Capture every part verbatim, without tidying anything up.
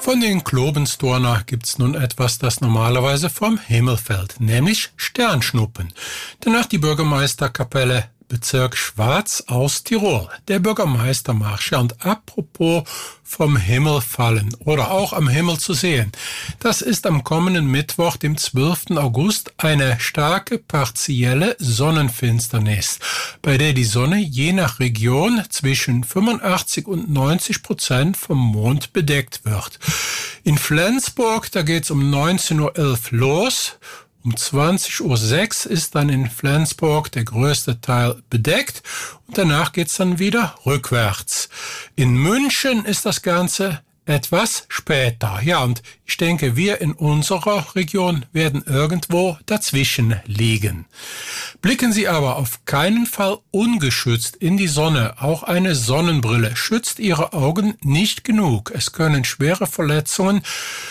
Von den Globensturner gibt's nun etwas, das normalerweise vom Himmel fällt, nämlich Sternschnuppen. Danach die Bürgermeisterkapelle Bezirk Schwarz aus Tirol. Der Bürgermeistermarsch. Und apropos vom Himmel fallen oder auch am Himmel zu sehen. Das ist am kommenden Mittwoch, dem zwölften August, eine starke partielle Sonnenfinsternis, bei der die Sonne je nach Region zwischen fünfundachtzig und neunzig Prozent vom Mond bedeckt wird. In Flensburg, da geht's um neunzehn Uhr elf los. Um zwanzig Uhr sechs ist dann in Flensburg der größte Teil bedeckt und danach geht's dann wieder rückwärts. In München ist das Ganze etwas später. Ja, und ich denke, wir in unserer Region werden irgendwo dazwischen liegen. Blicken Sie aber auf keinen Fall ungeschützt in die Sonne. Auch eine Sonnenbrille schützt Ihre Augen nicht genug. Es können schwere Verletzungen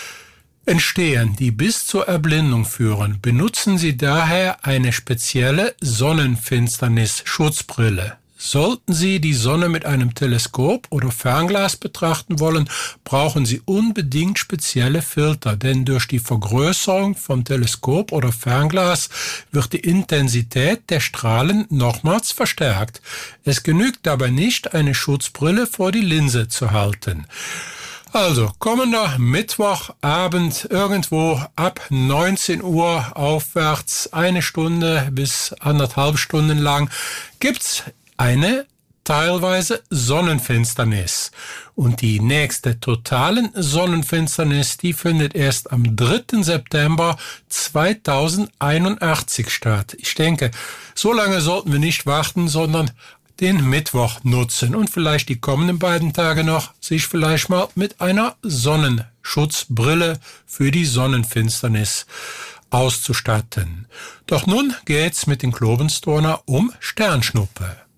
entstehen, die bis zur Erblindung führen. Benutzen Sie daher eine spezielle Sonnenfinsternis-Schutzbrille. Sollten Sie die Sonne mit einem Teleskop oder Fernglas betrachten wollen, brauchen Sie unbedingt spezielle Filter, denn durch die Vergrößerung vom Teleskop oder Fernglas wird die Intensität der Strahlen nochmals verstärkt. Es genügt dabei nicht, eine Schutzbrille vor die Linse zu halten. Also, kommender Mittwochabend irgendwo ab neunzehn Uhr aufwärts, eine Stunde bis anderthalb Stunden lang, gibt's eine teilweise Sonnenfinsternis. Und die nächste totalen Sonnenfinsternis, die findet erst am dritten September zweitausendeinundachtzig statt. Ich denke, so lange sollten wir nicht warten, sondern den Mittwoch nutzen und vielleicht die kommenden beiden Tage noch sich vielleicht mal mit einer Sonnenschutzbrille für die Sonnenfinsternis auszustatten. Doch nun geht's mit den Globensturner um Sternschnuppe.